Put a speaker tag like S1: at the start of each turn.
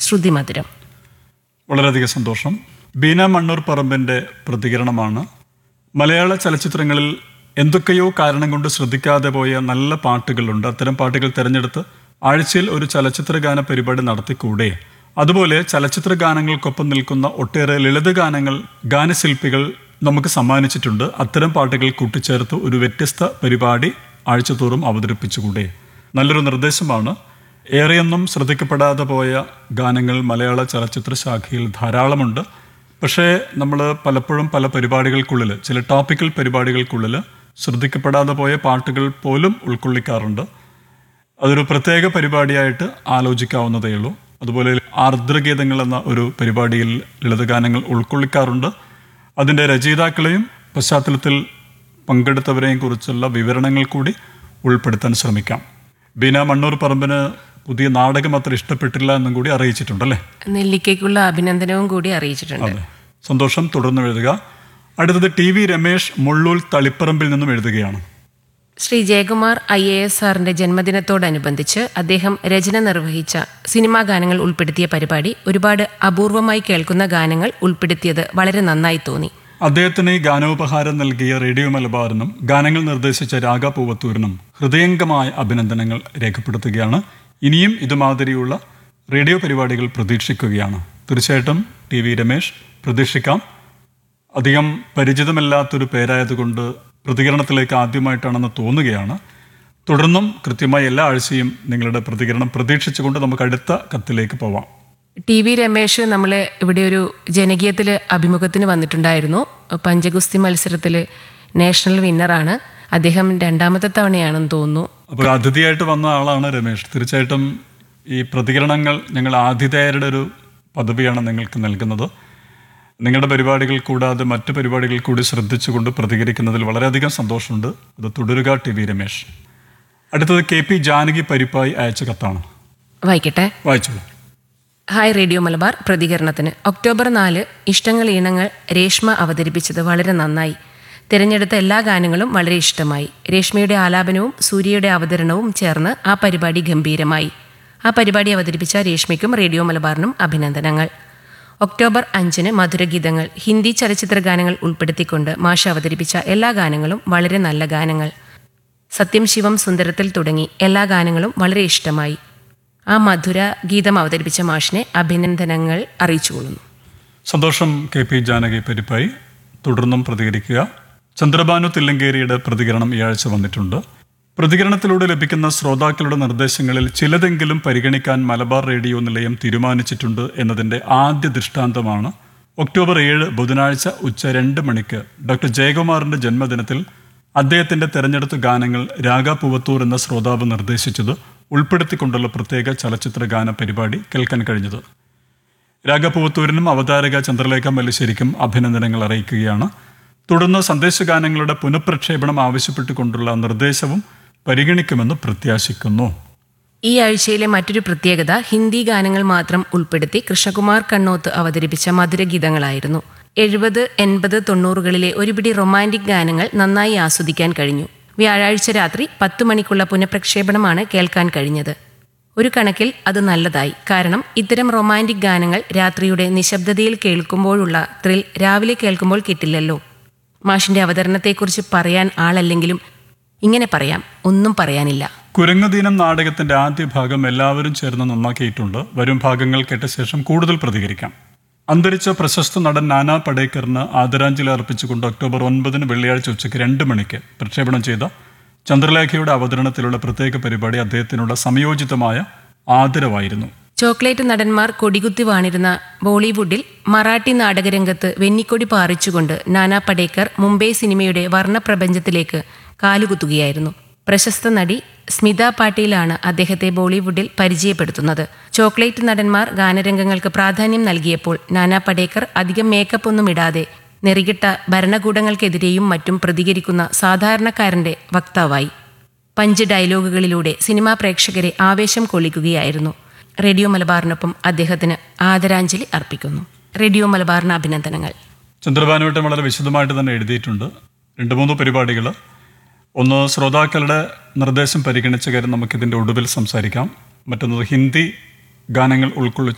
S1: ശ്രുതിമധുരം.
S2: വളരെയധികം സന്തോഷം. ബീന മണ്ണൂർ പറമ്പിൻ്റെ പ്രതികരണമാണ്. മലയാള ചലച്ചിത്രങ്ങളിൽ എന്തൊക്കെയോ കാരണം കൊണ്ട് ശ്രദ്ധിക്കാതെ പോയ നല്ല പാട്ടുകളുണ്ട്. അത്തരം പാട്ടുകൾ തിരഞ്ഞെടുത്ത് ആഴ്ചയിൽ ഒരു ചലച്ചിത്ര ഗാന പരിപാടി നടത്തിക്കൂടെ? അതുപോലെ ചലച്ചിത്ര ഗാനങ്ങൾക്കൊപ്പം നിൽക്കുന്ന ഒട്ടേറെ ലളിത ഗാനങ്ങൾ ഗാനശില്പികൾ നമുക്ക് സമ്മാനിച്ചിട്ടുണ്ട്. അത്തരം പാട്ടുകൾ കൂട്ടിച്ചേർത്ത് ഒരു വ്യത്യസ്ത പരിപാടി ആഴ്ചതോറും അവതരിപ്പിച്ചുകൂടെ? നല്ലൊരു നിർദ്ദേശമാണ്. ഏറെയൊന്നും ശ്രദ്ധിക്കപ്പെടാതെ പോയ ഗാനങ്ങൾ മലയാള ചലച്ചിത്ര ശാഖയിൽ ധാരാളമുണ്ട്. പക്ഷേ നമ്മൾ പലപ്പോഴും പല പരിപാടികൾക്കുള്ളിൽ, ചില ടോപ്പിക്കൽ പരിപാടികൾക്കുള്ളിൽ ശ്രദ്ധിക്കപ്പെടാതെ പോയ പാട്ടുകൾ പോലും ഉൾക്കൊള്ളിക്കാറുണ്ട്. അതൊരു പ്രത്യേക പരിപാടിയായിട്ട് ആലോചിക്കാവുന്നതേ ഉള്ളൂ. അതുപോലെ ആർദ്രഗീതങ്ങൾ എന്ന ഒരു പരിപാടിയിൽ ലളിതഗാനങ്ങൾ ഉൾക്കൊള്ളിക്കാറുണ്ട്. അതിൻ്റെ രചയിതാക്കളെയും പശ്ചാത്തലത്തിൽ പങ്കെടുത്തവരെയും കുറിച്ചുള്ള വിവരണങ്ങൾ കൂടി ഉൾപ്പെടുത്താൻ ശ്രമിക്കാം. ബീന മണ്ണൂർ പറമ്പിന് പുതിയ നാടകം അത്ര ഇഷ്ടപ്പെട്ടില്ല എന്നും കൂടി അറിയിച്ചിട്ടുണ്ടല്ലേ?
S1: നെല്ലിക്കയ്ക്കുള്ള അഭിനന്ദനവും കൂടി അറിയിച്ചിട്ടുണ്ട്.
S2: അതെ, സന്തോഷം. തുടർന്ന് എഴുതുക. അടുത്തത് TV രമേശ് മുള്ളൂൽ തളിപ്പറമ്പിൽ നിന്നും എഴുതുകയാണ്.
S1: ശ്രീ ജയകുമാർ IAS സാറിന്റെ ജന്മദിനത്തോടനുബന്ധിച്ച് അദ്ദേഹം രചന നിർവഹിച്ച സിനിമാ ഗാനങ്ങൾ ഉൾപ്പെടുത്തിയ പരിപാടി ഒരുപാട് അപൂർവമായി കേൾക്കുന്ന ഗാനങ്ങൾ ഉൾപ്പെടുത്തിയത് വളരെ നന്നായി തോന്നി.
S2: അദ്ദേഹത്തിന് ഈ ഗാനോപഹാരം നൽകിയ റേഡിയോ മലബാറിനും ഗാനങ്ങൾ നിർദ്ദേശിച്ച രാഗ പൂവത്തൂരിനും ഹൃദയംഗമായ അഭിനന്ദനങ്ങൾ രേഖപ്പെടുത്തുകയാണ്. ഇനിയും ഇതുമാതിരിയുള്ള റേഡിയോ പരിപാടികൾ പ്രതീക്ഷിക്കുകയാണ്. തീർച്ചയായിട്ടും TV രമേശ് പ്രതീക്ഷിക്കാം. അധികം പരിചിതമല്ലാത്തൊരു പേരായതുകൊണ്ട് പ്രതികരണത്തിലേക്ക് ആദ്യമായിട്ടാണെന്ന് തോന്നുകയാണ്. തുടർന്നും കൃത്യമായി എല്ലാ ആഴ്ചയും നിങ്ങളുടെ പ്രതികരണം പ്രതീക്ഷിച്ചുകൊണ്ട് നമുക്ക് അടുത്ത കത്തിലേക്ക് പോവാം.
S1: TV രമേശ് നമ്മളെ ഇവിടെ ഒരു ജനകീയത്തിൽ അഭിമുഖത്തിന് വന്നിട്ടുണ്ടായിരുന്നു. പഞ്ചഗുസ്തി മത്സരത്തിൽ നാഷണൽ വിന്നറാണ് അദ്ദേഹം. 2ാമത്തെ തവണയാണെന്ന് തോന്നുന്നു.
S2: അപ്പോൾ അതിഥിയായിട്ട് വന്ന ആളാണ് രമേശ്. തീർച്ചയായിട്ടും ഈ പ്രതികരണങ്ങൾ ഞങ്ങൾ ആതിഥേയരുടെ ഒരു പദവിയാണ് നിങ്ങൾക്ക് നൽകുന്നത്. നിങ്ങളുടെ പരിപാടികൾ കൂടാതെ മറ്റു പരിപാടികൾ കൂടി ശ്രദ്ധിച്ചുകൊണ്ട് പ്രതികരിക്കുന്നതിൽ വളരെയധികം സന്തോഷമുണ്ട്. അത് തുടരുക TV രമേശ്. അടുത്തത് KP ജാനകി പരിപ്പായി അയച്ച കത്താണ്.
S1: വായിക്കട്ടെ?
S2: വായിച്ചോളൂ.
S1: Hi radio Malabar. പ്രതികരണത്തിന് ഒക്ടോബർ 4 ഇഷ്ടങ്ങൾ ഈണങ്ങൾ രേഷ്മ അവതരിപ്പിച്ചത് വളരെ നന്നായി. തിരഞ്ഞെടുത്ത എല്ലാ ഗാനങ്ങളും വളരെ ഇഷ്ടമായി. രേഷ്മയുടെ ആലാപനവും സൂര്യയുടെ അവതരണവും ചേർന്ന് ആ പരിപാടി ഗംഭീരമായി. ആ പരിപാടി അവതരിപ്പിച്ച രേഷ്മയ്ക്കും റേഡിയോ മലബാറിനും അഭിനന്ദനങ്ങൾ. ഒക്ടോബർ 5 മധുരഗീതങ്ങൾ ഹിന്ദി ചലച്ചിത്ര ഗാനങ്ങൾ ഉൾപ്പെടുത്തിക്കൊണ്ട് മാഷ് അവതരിപ്പിച്ച എല്ലാ ഗാനങ്ങളും വളരെ നല്ല ഗാനങ്ങൾ. സത്യം ശിവം സുന്ദരത്തിൽ തുടങ്ങി എല്ലാ ഗാനങ്ങളും വളരെ ഇഷ്ടമായി. ആ മധുര ഗീതം അവതരിപ്പിച്ച മാഷിനെ അഭിനന്ദനങ്ങൾ അറിയിച്ചുകൊള്ളുന്നു.
S2: സന്തോഷം KP ജാനകി പരിപ്പായി. തുടർന്നും പ്രതികരിക്കുക. ചന്ദ്രഭാനു തില്ലങ്കേരിയുടെ പ്രതികരണം ഈ ആഴ്ച വന്നിട്ടുണ്ട്. പ്രതികരണത്തിലൂടെ ലഭിക്കുന്ന ശ്രോതാക്കളുടെ നിർദ്ദേശങ്ങളിൽ ചിലതെങ്കിലും പരിഗണിക്കാൻ മലബാർ റേഡിയോ നിലയം തീരുമാനിച്ചിട്ടുണ്ട് എന്നതിൻ്റെ ആദ്യ ദൃഷ്ടാന്തമാണ് ഒക്ടോബർ 7 ബുധനാഴ്ച ഉച്ച 2 മണിക്ക് ഡോക്ടർ ജയകുമാറിൻ്റെ ജന്മദിനത്തിൽ അദ്ദേഹത്തിൻ്റെ തെരഞ്ഞെടുത്ത ഗാനങ്ങൾ രാഗ പൂവത്തൂർ എന്ന ശ്രോതാവ് നിർദ്ദേശിച്ചത് ഉൾപ്പെടുത്തിക്കൊണ്ടുള്ള പ്രത്യേക ചലച്ചിത്ര ഗാന പരിപാടി കേൾക്കാൻ കഴിഞ്ഞത്. രാഗ പൂവത്തൂരിനും അവതാരക ചന്ദ്രലേഖ മല്ലിശ്ശേരിക്കും അഭിനന്ദനങ്ങൾ അറിയിക്കുകയാണ്. തുടർന്ന് സന്ദേശഗാനങ്ങളുടെ പുനഃപ്രക്ഷേപണം ആവശ്യപ്പെട്ടുകൊണ്ടുള്ള നിർദ്ദേശവും പരിഗണിക്കുമെന്ന് പ്രത്യാശിക്കുന്നു.
S1: ഈ ആഴ്ചയിലെ മറ്റൊരു പ്രത്യേകത ഹിന്ദി ഗാനങ്ങൾ മാത്രം ഉൾപ്പെടുത്തി കൃഷ്ണകുമാർ കണ്ണോത്ത് അവതരിപ്പിച്ച മധുരഗീതങ്ങളായിരുന്നു. 70, 80, 90കളിലെ ഒരുപിടി റൊമാൻറ്റിക് ഗാനങ്ങൾ നന്നായി ആസ്വദിക്കാൻ കഴിഞ്ഞു. വ്യാഴാഴ്ച രാത്രി 10 മണിക്കുള്ള പുനഃപ്രക്ഷേപണമാണ് കേൾക്കാൻ കഴിഞ്ഞത്. ഒരു കണക്കിൽ അത് നല്ലതായി. കാരണം ഇത്തരം റൊമാൻറ്റിക് ഗാനങ്ങൾ രാത്രിയുടെ നിശബ്ദതയിൽ കേൾക്കുമ്പോഴുള്ള ത്രിൽ രാവിലെ കേൾക്കുമ്പോൾ കിട്ടില്ലല്ലോ. മാഷിന്റെ അവതരണത്തെക്കുറിച്ച് പറയാൻ ആളല്ലെങ്കിലും ഇങ്ങനെ പറയാം, ഒന്നും പറയാനില്ല.
S2: കുരങ്ങുദീനം നാടകത്തിന്റെ ആദ്യ ഭാഗം എല്ലാവരും ചേർന്ന് നന്നാക്കിയിട്ടുണ്ട്. വരും ഭാഗങ്ങൾ കേട്ട ശേഷം കൂടുതൽ പ്രതികരിക്കാം. അന്തരിച്ച പ്രശസ്ത നടൻ നാനാ പടേക്കറിന് ആദരാഞ്ജലി അർപ്പിച്ചുകൊണ്ട് ഒക്ടോബർ 9 വെള്ളിയാഴ്ച ഉച്ചയ്ക്ക് 2 മണിക്ക് പ്രക്ഷേപണം ചെയ്ത ചന്ദ്രലേഖയുടെ അവതരണത്തിലുള്ള പ്രത്യേക പരിപാടി അദ്ദേഹത്തിനുള്ള സംയോജിതമായ ആദരവായിരുന്നു.
S1: ചോക്ലേറ്റ് നടന്മാർ കൊടികുത്തി വാണിരുന്ന ബോളിവുഡിൽ മറാഠി നാടകരംഗത്ത് വെന്നിക്കൊടി പാറിച്ചുകൊണ്ട് നാനാ പടേക്കർ മുംബൈ സിനിമയുടെ വർണ്ണപ്രപഞ്ചത്തിലേക്ക് കാലുകുത്തുകയായിരുന്നു. പ്രശസ്ത നടി സ്മിത പാട്ടീലാണ് അദ്ദേഹത്തെ ബോളിവുഡിൽ പരിചയപ്പെടുത്തുന്നത്. ചോക്ലേറ്റ് നടന്മാർ ഗാനരംഗങ്ങൾക്ക് പ്രാധാന്യം നൽകിയപ്പോൾ നാനാ പടേക്കർ അധികം മേക്കപ്പ് ഒന്നും ഇടാതെ നെറികിട്ട ഭരണകൂടങ്ങൾക്കെതിരെയും മറ്റും പ്രതികരിക്കുന്ന സാധാരണക്കാരന്റെ വക്താവായി. പഞ്ച് ഡയലോഗുകളിലൂടെ സിനിമാ പ്രേക്ഷകരെ ആവേശം കൊള്ളിക്കുകയായിരുന്നു. റേഡിയോ മലബാറിനൊപ്പം അദ്ദേഹത്തിന് ആദരാഞ്ജലി അർപ്പിക്കുന്നു. റേഡിയോ മലബാറിന് അഭിനന്ദനങ്ങൾ.
S2: ചന്ദ്രഭാനുവട്ടം വളരെ വിശദമായിട്ട് തന്നെ എഴുതിയിട്ടുണ്ട്. 2-3 പരിപാടികൾ. ഒന്ന്, ശ്രോതാക്കളുടെ നിർദ്ദേശം പരിഗണിച്ച കാര്യം നമുക്കിതിൻ്റെ ഒടുവിൽ സംസാരിക്കാം. മറ്റൊന്നത് ഹിന്ദി ഗാനങ്ങൾ ഉൾക്കൊള്ളിച്ച